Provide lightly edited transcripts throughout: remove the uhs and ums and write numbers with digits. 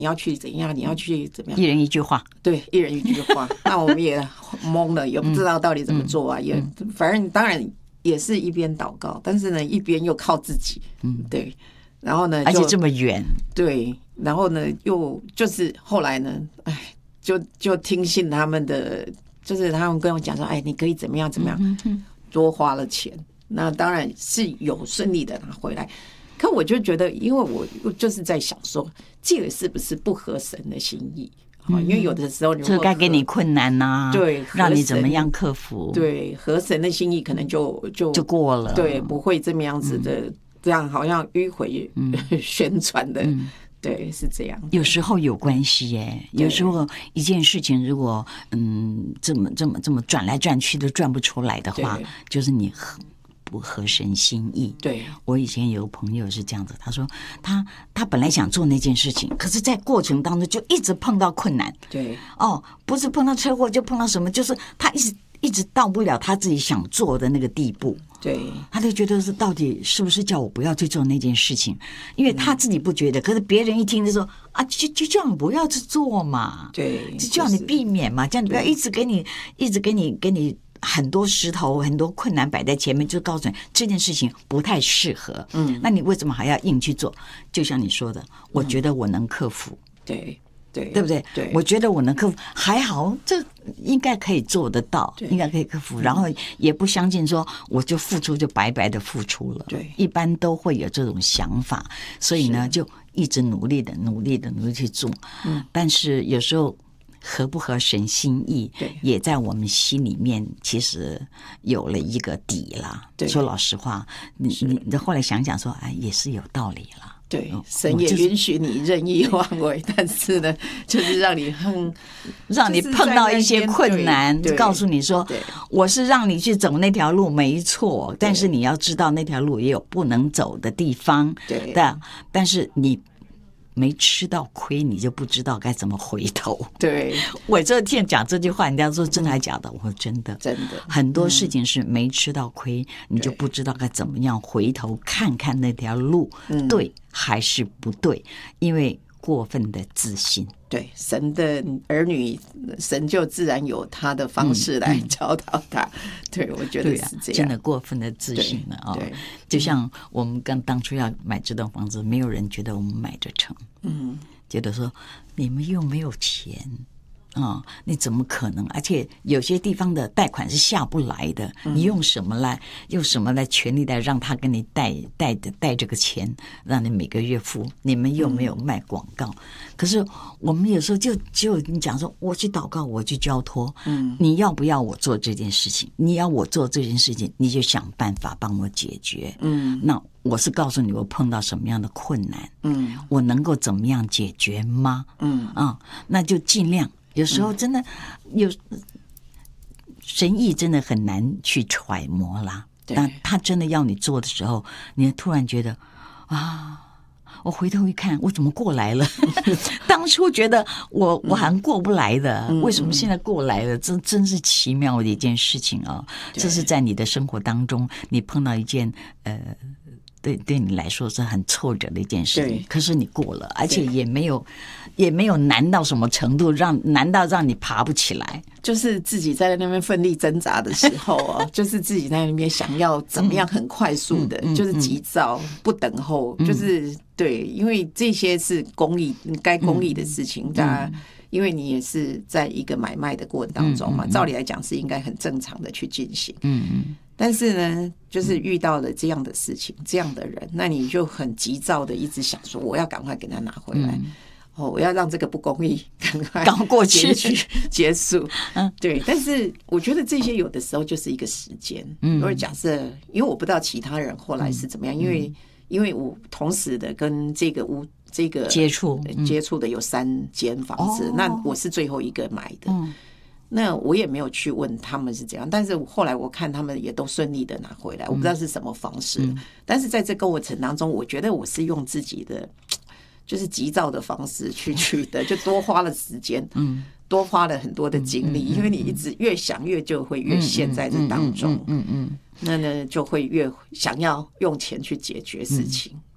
你要去怎样，你要去怎么样， 一人一句话， 对，一人一句话。那我们也懵了，也不知道到底怎么做啊，也反正当然也是一边祷告，但是呢，一边又靠自己，对。然后呢， 而且这么远， 对，然后呢，又就是后来呢，就听信他们的，就是他们跟我讲说，你可以怎么样怎么样，多花了钱，那当然是有顺利的拿回来。可我就觉得，因为我就是在想说，这个是不是不合神的心意？因为有的时候这该给你困难呐， 对， 让你怎么样克服？ 对，合神的心意可能就过了， 对，不会这么样子的，这样好像迂回旋转的，对，是这样。 有时候有关系耶，有时候一件事情如果这么转来转去都转不出来的话，就是你不合神心意。 对， 我以前有个朋友是这样子，他说他本来想做那件事情，可是在过程当中就一直碰到困难。 对， 不是碰到车祸就碰到什么，就是他一直到不了他自己想做的那个地步。 对， 他就觉得是到底是不是叫我不要去做那件事情，因为他自己不觉得，可是别人一听就说就叫你不要去做嘛， 对， 就叫你避免嘛，叫你不要一直给你很多石头很多困难摆在前面，就告诉你这件事情不太适合，那你为什么还要硬去做？就像你说的，我觉得我能克服，对不对？ 对， 我觉得我能克服，还好，这应该可以做得到，应该可以克服。然后也不相信说我就付出就白白的付出了， 对， 一般都会有这种想法，所以呢，就一直努力的去做。但是有时候合不合神心意，也在我们心里面其实有了一个底啦。说老实话，你后来想想说，也是有道理啦。 对，神也允许你任意妄为，但是呢，就是让你碰到一些困难，告诉你说，我是让你去走那条路没错，但是你要知道那条路也有不能走的地方。 对， 但是你没吃到亏，你就不知道该怎么回头。 对， 我这天讲这句话，人家说真的还假的？我说真的，很多事情是没吃到亏，你就不知道该怎么样回头看看那条路对还是不对，因为过分的自信。 对，神的儿女，神就自然有他的方式来教导他。对，我觉得是这样。 真的过分的自信了对，就像我们当初要买这栋房子，没有人觉得我们买得成。觉得说你们又没有钱。你怎么可能？而且有些地方的贷款是下不来的，你用什么来权利来让他跟你贷这个钱，让你每个月付？你们又没有卖广告，可是我们有时候就你讲说，我去祷告，我去交托，你要不要我做这件事情？你要我做这件事情，你就想办法帮我解决。那我是告诉你我碰到什么样的困难，我能够怎么样解决吗？那就尽量。有时候真的有神意，真的很难去揣摩啦。但他真的要你做的时候，你突然觉得我回头一看，我怎么过来了？当初觉得我还过不来的，为什么现在过来了？这真是奇妙的一件事情啊！这是在你的生活当中，你碰到一件对你来说是很挫折的一件事情，可是你过了，而且也没有难到什么程度，难到让你爬不起来。 就是自己在那边奋力挣扎的时候就是自己在那边想要怎么样很快速的，就是急躁不等候，就是对，因为这些是公益该公益的事情，因为你也是在一个买卖的过程当中嘛，照理来讲是应该很正常的去进行。但是呢，就是遇到了这样的事情，这样的人，那你就很急躁的一直想说，我要赶快给他拿回来。我要让这个不公义赶快过去结束。对。但是我觉得这些有的时候就是一个时间。如果假设，因为我不知道其他人后来是怎么样，因为我同时的跟这个接触的有3间房子，那我是最后一个买的。那我也没有去问他们是怎样，但是后来我看他们也都顺利的拿回来，我不知道是什么方式。但是在这过程当中，我觉得我是用自己的就是急躁的方式去取得，就多花了时间，多花了很多的精力，因为你一直越想就会越陷在这当中，那呢就会越想要用钱去解决事情。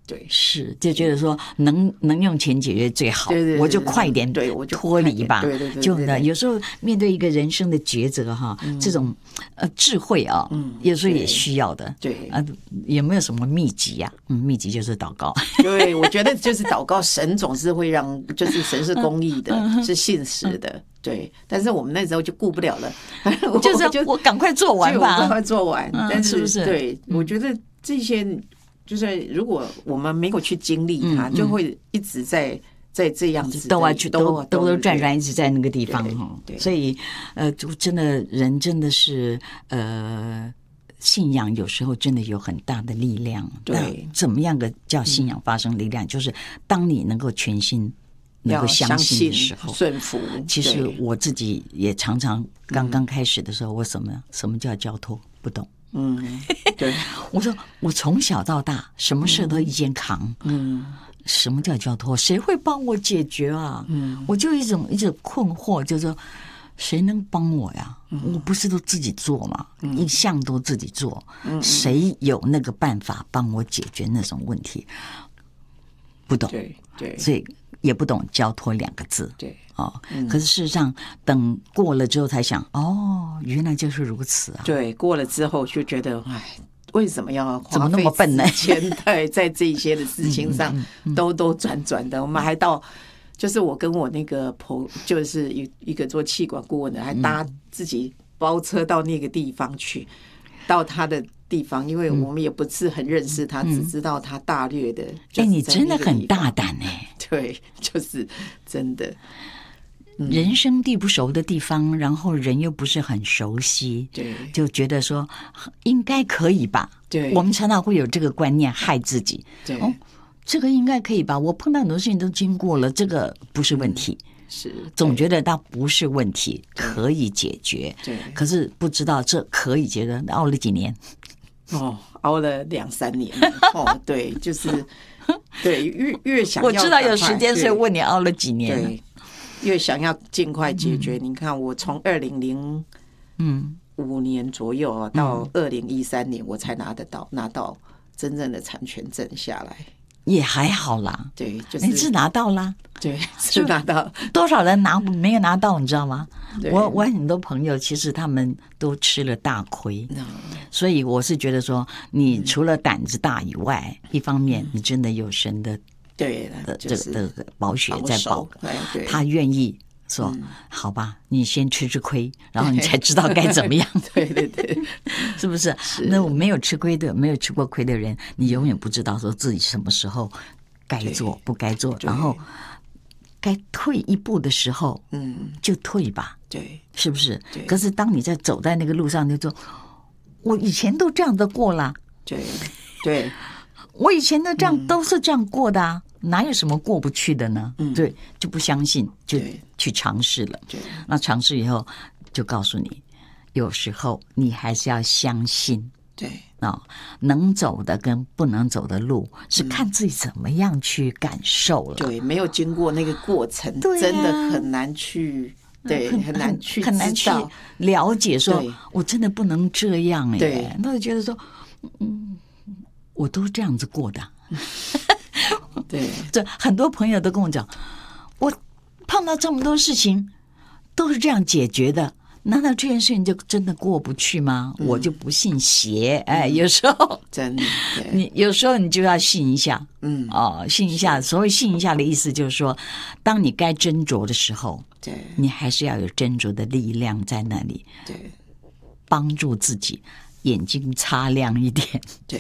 对， 是就觉得说能用钱解决最好， 对我就快一点， 对，我就脱离吧。 对， 就呢，有时候面对一个人生的抉择哈，这种智慧啊，有时候也需要的。 对有没有什么秘籍呀？秘籍就是祷告。 对，我觉得就是祷告，神总是会让，就是神是公义的，是信实的。对，但是我们那时候就顾不了了， 就是我赶快做完吧， 赶快做完。但是不是？ 对，我觉得这些就是如果我们没有去经历它，就会一直在这样子兜转转，一直在那个地方哈。所以就真的人真的是信仰有时候真的有很大的力量。 对， 怎么样个叫信仰发生力量？就是当你能够全心能够相信的时候， 顺服。 其实我自己也常常刚开始的时候，我什么叫交托不懂。 对， 我说我从小到大什么事都一肩扛。什么叫交托？谁会帮我解决啊？我就一直困惑，就是说谁能帮我呀？我不是都自己做吗？一向都自己做，谁有那个办法帮我解决那种问题？不懂， 对， 所以也不懂交托2个字。 对， 可是事实上，等过了之后才想，原来就是如此啊。 对，过了之后就觉得，为什么要怎么那么笨呢？ 在这一些的事情上兜转的，我们还到。就是我跟我那个就是一个做气管顾问的，还搭自己包车到那个地方去，到他的地方，因为我们也不是很认识他，只知道他大略的。 你真的很大胆哎！ 对，就是真的。 人生地不熟的地方，然后人又不是很熟悉， 对， 就觉得说应该可以吧？ 对， 我们常常会有这个观念害自己。 对。 这个应该可以吧？我碰到很多事情都经过了，这个不是问题。 是总觉得它不是问题，可以解决。 对， 可是不知道这可以解决，熬了几年？ 熬了2-3年。对，就是对，越想要， 我知道有时间，所以问你熬了几年？ 对，越想要尽快解决。你看，我从2005年左右到2013年，我才拿到真正的产权证下来。 也还好啦， 对，就是你是拿到啦， 对，是拿到。 多少人没有拿到，你知道吗？我很多朋友其实他们都吃了大亏，所以我是觉得说，你除了胆子大以外，一方面你真的有神的对的这个保血在保，他愿意说好吧，你先吃亏，然后你才知道该怎么样。 对， 是不是？那我没有吃过亏的人，你永远不知道说自己什么时候该做不该做，然后该退一步的时候，就退吧。 对， 是不是？可是当你走在那个路上，就说我以前都这样的过了。 对， 我以前的都是这样过的啊。哪有什么过不去的呢？对，就不相信，就去尝试了。那尝试以后，就告诉你，有时候你还是要相信。 对能走的跟不能走的路，是看自己怎么样去感受了。 对，没有经过那个过程，真的很难去。对，很难去了解。说我真的不能这样哎。 对， 那就觉得说，我都这样子过的。 对， 这很多朋友都跟我讲，我碰到这么多事情都是这样解决的，难道这件事情就真的过不去吗？我就不信邪。有时候真的， 你有时候你就要信一下。信一下。所谓信一下的意思就是说，当你该斟酌的时候， 对， 你还是要有斟酌的力量在那里， 对， 帮助自己眼睛擦亮一点。 对，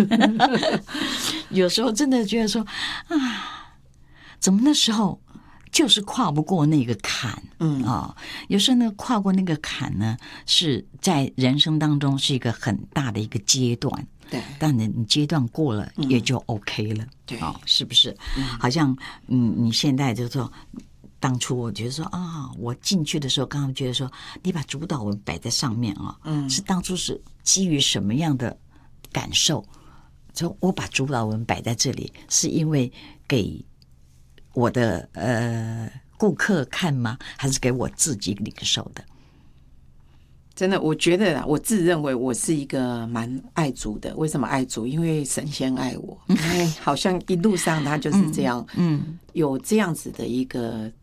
有时候真的觉得说怎么那时候就是跨不过那个坎。有时候呢，跨过那个坎呢，是在人生当中是一个很大的一个阶段。 对， 但你阶段过了也就 OK 了。 对， 是不是？好像你现在就说，当初我觉得说我进去的时候，刚刚觉得说，你把主导文摆在上面是当初是基于什么样的感受？说我把主导文摆在这里，是因为给我的顾客看吗？还是给我自己领受的？ 真的，我觉得我自认为我是一个蛮爱主的。为什么爱主？因为神先爱我，因为好像一路上他就是这样，有这样子的一个